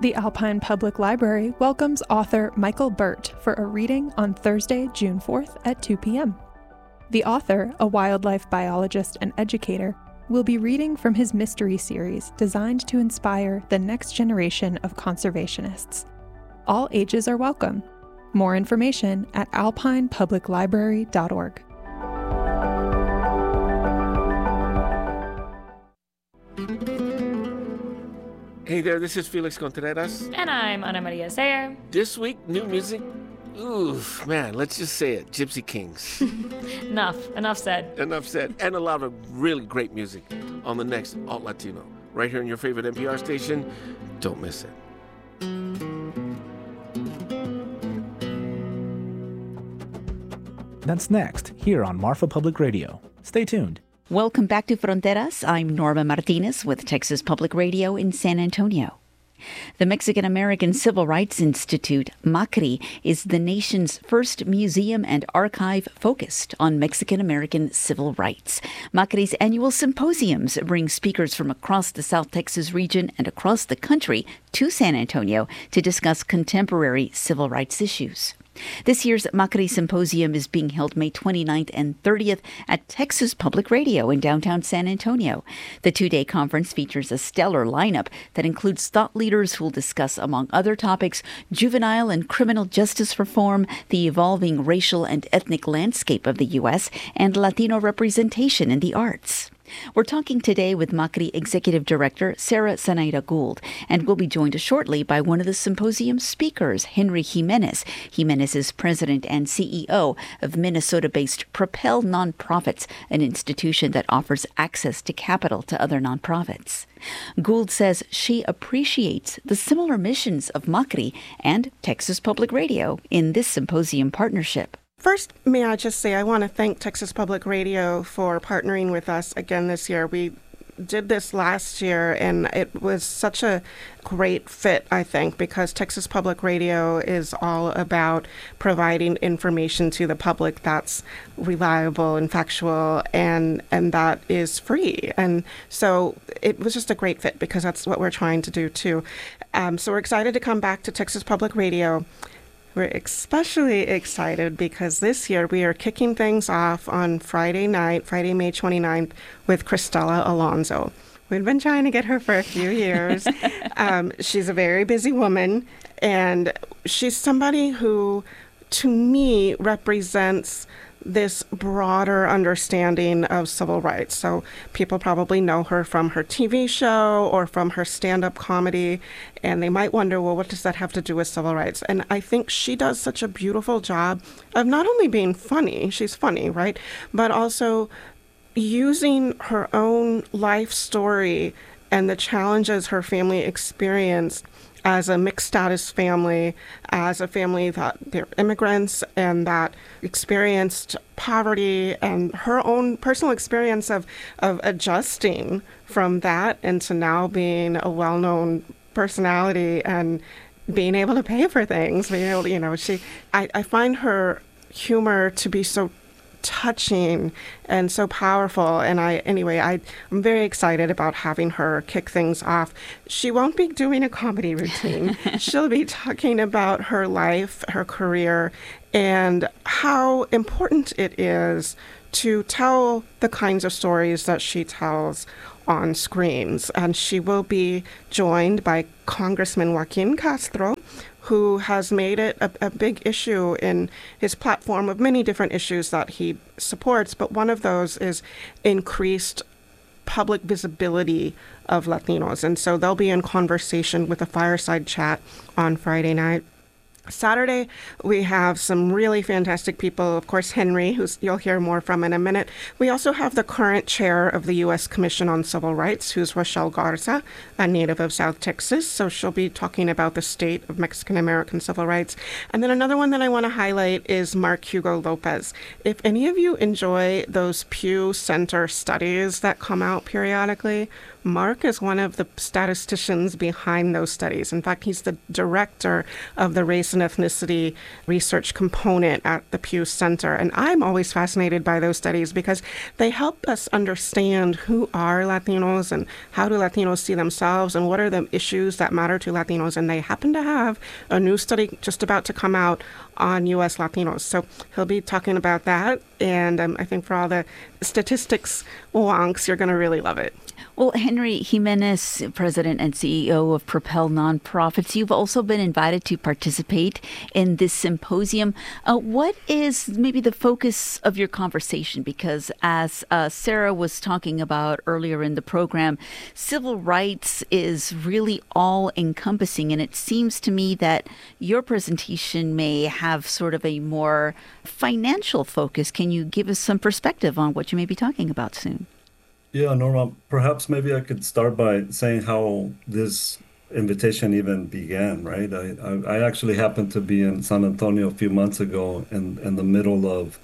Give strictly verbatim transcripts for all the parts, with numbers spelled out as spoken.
The Alpine Public Library welcomes author Michael Burt for a reading on Thursday, June fourth at two p.m. The author, a wildlife biologist and educator, will be reading from his mystery series designed to inspire the next generation of conservationists. All ages are welcome. More information at alpine public library dot org. Hey there, this is Felix Contreras. And I'm Ana Maria Sayer. This week, new music. Oof, man, let's just say it. Gypsy Kings. Enough. Enough said. Enough said. And a lot of really great music on the next Alt Latino. Right here on your favorite N P R station. Don't miss it. That's next, here on Marfa Public Radio. Stay tuned. Welcome back to Fronteras. I'm Norma Martinez with Texas Public Radio in San Antonio. The Mexican-American Civil Rights Institute, MACRI, is the nation's first museum and archive focused on Mexican-American civil rights. MACRI's annual symposiums bring speakers from across the South Texas region and across the country to San Antonio to discuss contemporary civil rights issues. This year's MACRI Symposium is being held May twenty-ninth and thirtieth at Texas Public Radio in downtown San Antonio. The two-day conference features a stellar lineup that includes thought leaders who will discuss, among other topics, juvenile and criminal justice reform, the evolving racial and ethnic landscape of the U S, and Latino representation in the arts. We're talking today with MACRI Executive Director Sarah Zenaida Gould, and we'll be joined shortly by one of the symposium speakers, Henry Jimenez. Jimenez is president and C E O of Minnesota-based Propel Nonprofits, an institution that offers access to capital to other nonprofits. Gould says she appreciates the similar missions of MACRI and Texas Public Radio in this symposium partnership. First, may I just say I want to thank Texas Public Radio for partnering with us again this year. We did this last year, and it was such a great fit, I think, because Texas Public Radio is all about providing information to the public that's reliable and factual, and, and that is free. And so it was just a great fit because that's what we're trying to do, too. Um, so we're excited to come back to Texas Public Radio. We're especially excited because this year we are kicking things off on Friday night, Friday, May twenty-ninth, with Cristela Alonzo. We've been trying to get her for a few years. um, she's a very busy woman, and she's somebody who, to me, represents this broader understanding of civil rights. So people probably know her from her T V show or from her stand-up comedy, and they might wonder, well, what does that have to do with civil rights? And I think she does such a beautiful job of not only being funny, she's funny, right, but also using her own life story and the challenges her family experienced as a mixed status family, as a family that they're immigrants and that experienced poverty, and her own personal experience of, of adjusting from that into now being a well-known personality and being able to pay for things. Being able to, you know, she, I, I find her humor to be so touching and so powerful. And I, anyway, I, I'm very excited about having her kick things off. She won't be doing a comedy routine. She'll be talking about her life, her career, and how important it is to tell the kinds of stories that she tells on screens. And she will be joined by Congressman Joaquin Castro, who has made it a, a big issue in his platform of many different issues that he supports. But one of those is increased public visibility of Latinos. And so they'll be in conversation with a fireside chat on Friday night. Saturday, we have some really fantastic people. Of course, Henry, who you'll hear more from in a minute. We also have the current chair of the U S Commission on Civil Rights, who's Rochelle Garza, a native of South Texas. So she'll be talking about the state of Mexican-American civil rights. And then another one that I want to highlight is Mark Hugo Lopez. If any of you enjoy those Pew Center studies that come out periodically, Mark is one of the statisticians behind those studies. In fact, he's the director of the race and ethnicity research component at the Pew Center. And I'm always fascinated by those studies because they help us understand who are Latinos and how do Latinos see themselves and what are the issues that matter to Latinos. And they happen to have a new study just about to come out on U S Latinos. So he'll be talking about that. And um, I think for all the statistics wonks, you're going to really love it. Well, Henry Jimenez, President and C E O of Propel Nonprofits, you've also been invited to participate in this symposium. Uh, what is maybe the focus of your conversation? Because as uh, Sarah was talking about earlier in the program, civil rights is really all-encompassing, and it seems to me that your presentation may have sort of a more financial focus. Can you give us some perspective on what you may be talking about soon? Yeah, Norma, perhaps maybe I could start by saying how this invitation even began, right? I, I, I actually happened to be in San Antonio a few months ago in, in the middle of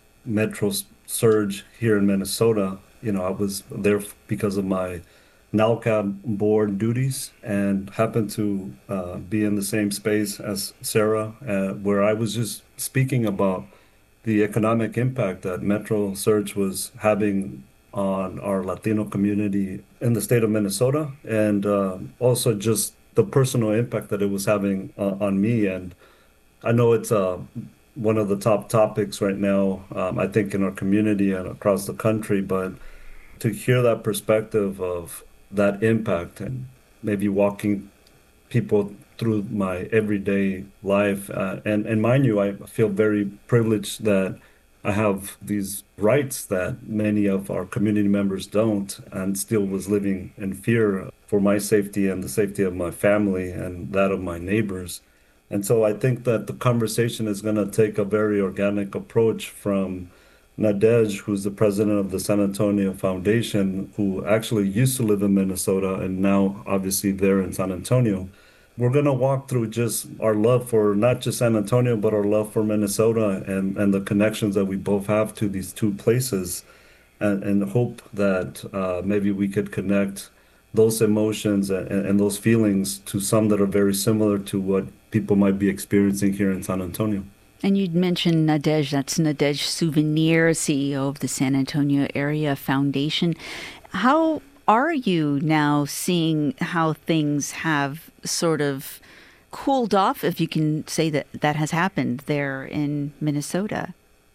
Metro surge here in Minnesota. You know, I was there because of my NALCAB board duties and happened to uh, be in the same space as Sarah, uh, where I was just speaking about the economic impact that Metro surge was having on our Latino community in the state of Minnesota, and uh, also just the personal impact that it was having uh, on me. And I know it's uh, one of the top topics right now, um, I think, in our community and across the country, but to hear that perspective of that impact and maybe walking people through my everyday life, uh, and, and mind you, I feel very privileged that I have these rights that many of our community members don't, and still was living in fear for my safety and the safety of my family and that of my neighbors. And so I think that the conversation is going to take a very organic approach from Nadej, who's the president of the San Antonio Foundation, who actually used to live in Minnesota and now obviously there in San Antonio. We're going to walk through just our love for not just San Antonio, but our love for Minnesota and, and the connections that we both have to these two places, and, and hope that uh, maybe we could connect those emotions and, and those feelings to some that are very similar to what people might be experiencing here in San Antonio. And you'd mentioned Nadej, that's Nadej Souvenir, C E O of the San Antonio Area Foundation. How are you now seeing how things have sort of cooled off, if you can say that that has happened there in Minnesota?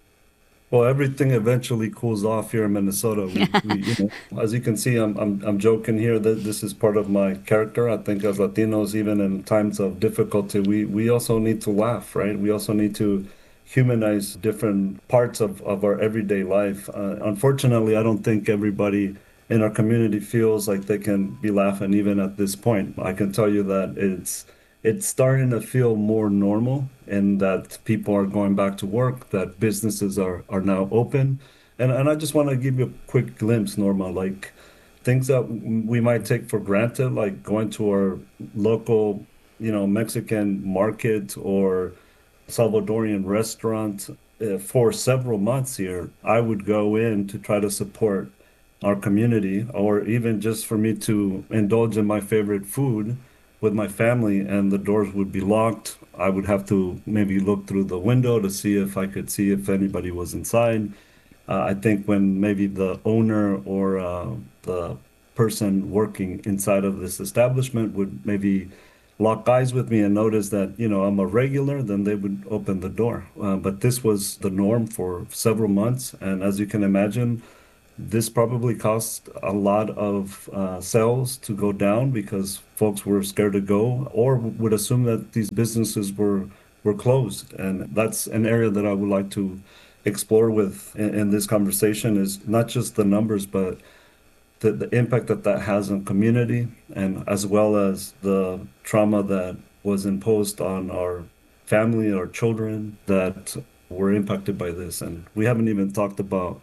Well, everything eventually cools off here in Minnesota. We, we, you know, as you can see, I'm, I'm I'm joking here that this is part of my character. I think as Latinos, even in times of difficulty, we, we also need to laugh, right? We also need to humanize different parts of, of our everyday life. Uh, unfortunately, I don't think everybody in our community feels like they can be laughing even at this point. I can tell you that it's it's starting to feel more normal, and that people are going back to work, that businesses are, are now open. And and I just want to give you a quick glimpse, Norma, like things that we might take for granted, like going to our local, you know, Mexican market or Salvadorian restaurant. Uh, for several months here, I would go in to try to support our community, or even just for me to indulge in my favorite food with my family, and the doors would be locked. I would have to maybe look through the window to see if I could see if anybody was inside. Uh, I think when maybe the owner or uh, the person working inside of this establishment would maybe lock eyes with me and notice that, you know, I'm a regular, then they would open the door. Uh, but this was the norm for several months. And as you can imagine, this probably cost a lot of uh, sales to go down because folks were scared to go, or would assume that these businesses were were closed. And that's an area that I would like to explore with in, in this conversation, is not just the numbers, but the, the impact that that has on community, and as well as the trauma that was imposed on our family, our children that were impacted by this. And we haven't even talked about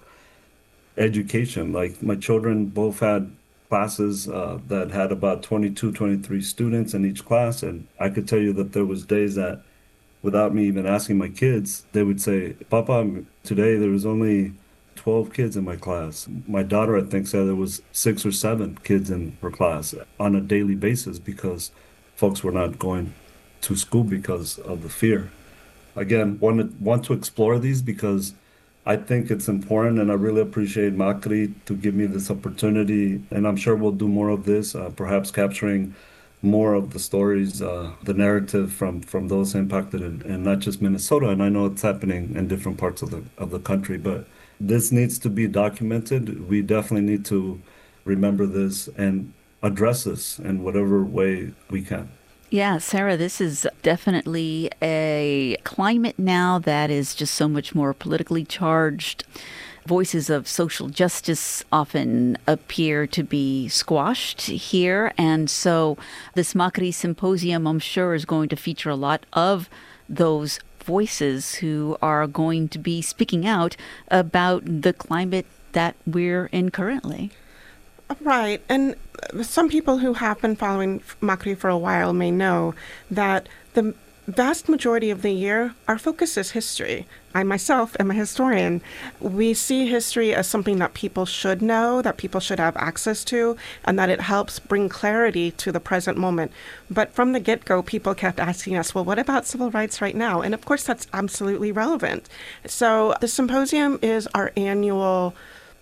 education. Like, my children both had classes uh, that had about twenty-two, twenty-three students in each class. And I could tell you that there was days that, without me even asking my kids, they would say, "Papa, today there was only twelve kids in my class. My daughter, I think, said there was six or seven kids in her class on a daily basis because folks were not going to school because of the fear. Again, want to, want to explore these because I think it's important, and I really appreciate Macri to give me this opportunity, and I'm sure we'll do more of this, uh, perhaps capturing more of the stories, uh, the narrative from, from those impacted in, in not just Minnesota, and I know it's happening in different parts of the of the country, but this needs to be documented. We definitely need to remember this and address this in whatever way we can. Yeah, Sarah, this is definitely a climate now that is just so much more politically charged. Voices of social justice often appear to be squashed here. And so this Macri Symposium, I'm sure, is going to feature a lot of those voices who are going to be speaking out about the climate that we're in currently. Right. And some people who have been following Macri for a while may know that the vast majority of the year, our focus is history. I myself am a historian. We see history as something that people should know, that people should have access to, and that it helps bring clarity to the present moment. But from the get-go, people kept asking us, well, what about civil rights right now? And of course, that's absolutely relevant. So the symposium is our annual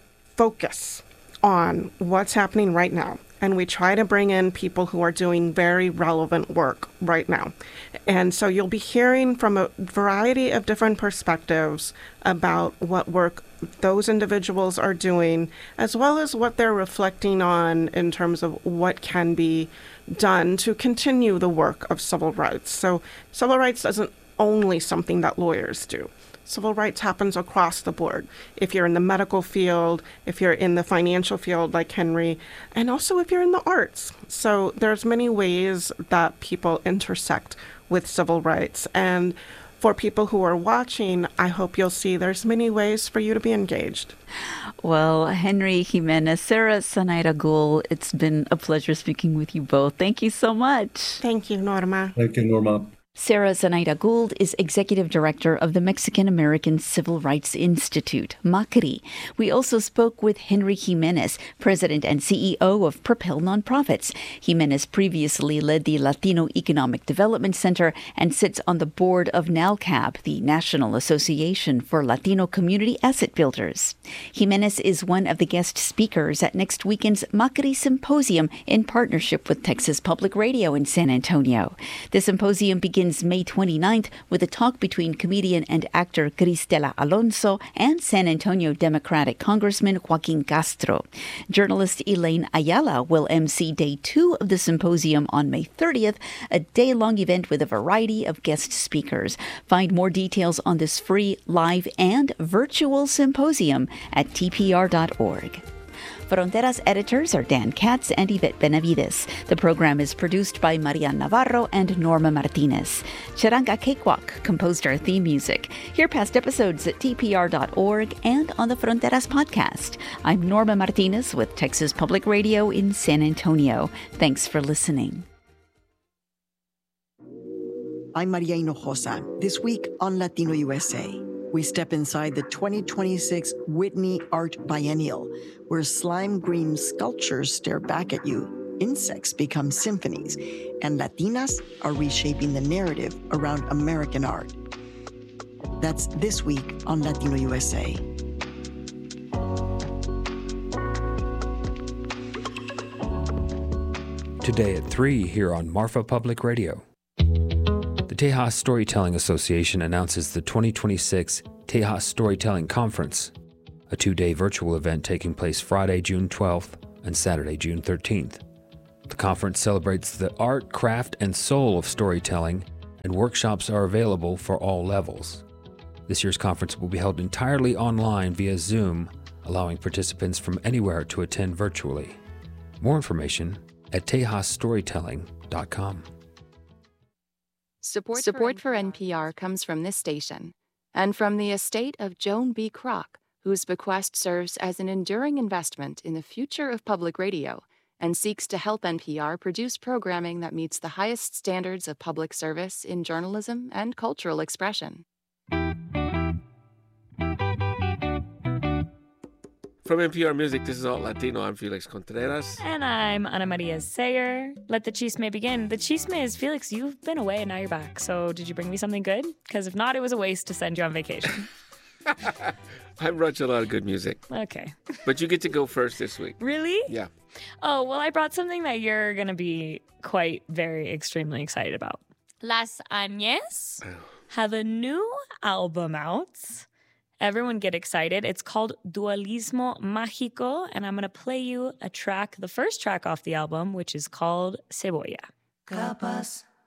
focus on what's happening right now. And we try to bring in people who are doing very relevant work right now. And so you'll be hearing from a variety of different perspectives about what work those individuals are doing, as well as what they're reflecting on in terms of what can be done to continue the work of civil rights. So civil rights isn't only something that lawyers do. Civil rights happens across the board. If you're in the medical field, if you're in the financial field like Henry, and also if you're in the arts. So there's many ways that people intersect with civil rights. And for people who are watching, I hope you'll see there's many ways for you to be engaged. Well, Henry Jimenez, Sarah Zenaida Gould, it's been a pleasure speaking with you both. Thank you so much. Thank you, Norma. Thank you, Norma. Sarah Zenaida Gould is Executive Director of the Mexican American Civil Rights Institute, Macri. We also spoke with Henry Jimenez, President and C E O of Propel Nonprofits. Jimenez previously led the Latino Economic Development Center and sits on the board of NALCAB, the National Association for Latino Community Asset Builders. Jimenez is one of the guest speakers at next weekend's Macri Symposium in partnership with Texas Public Radio in San Antonio. The symposium begins May twenty-ninth with a talk between comedian and actor Cristela Alonso and San Antonio Democratic Congressman Joaquin Castro. Journalist Elaine Ayala will emcee day two of the symposium on May thirtieth, a day-long event with a variety of guest speakers. Find more details on this free, live, and virtual symposium at T P R dot org. Fronteras editors are Dan Katz and Yvette Benavides. The program is produced by Marian Navarro and Norma Martinez. Charanga Cakewalk composed our theme music. Hear past episodes at T P R dot org and on the Fronteras podcast. I'm Norma Martinez with Texas Public Radio in San Antonio. Thanks for listening. I'm Maria Hinojosa. This week on Latino U S A, we step inside the twenty twenty-six Whitney Art Biennial, where slime green sculptures stare back at you, insects become symphonies, and Latinas are reshaping the narrative around American art. That's this week on Latino U S A. Today at three here on Marfa Public Radio. The Tejas Storytelling Association announces the twenty twenty-six Tejas Storytelling Conference, a two-day virtual event taking place Friday, June twelfth and Saturday, June thirteenth. The conference celebrates the art, craft, and soul of storytelling, and workshops are available for all levels. This year's conference will be held entirely online via Zoom, allowing participants from anywhere to attend virtually. More information at tejas storytelling dot com. Support, Support for N P R comes from this station and from the estate of Joan B. Kroc, whose bequest serves as an enduring investment in the future of public radio and seeks to help N P R produce programming that meets the highest standards of public service in journalism and cultural expression. From N P R Music, this is Alt Latino. I'm Felix Contreras. And I'm Ana Maria Sayer. Let the chisme begin. The chisme is, Felix, you've been away and now you're back. So did you bring me something good? Because if not, it was a waste to send you on vacation. I brought you a lot of good music. Okay. But you get to go first this week. Really? Yeah. Oh, well, I brought something that you're going to be quite very extremely excited about. Las Añez have a new album out. Everyone get excited. It's called Dualismo Mágico, and I'm going to play you a track, the first track off the album, which is called Cebolla. Capas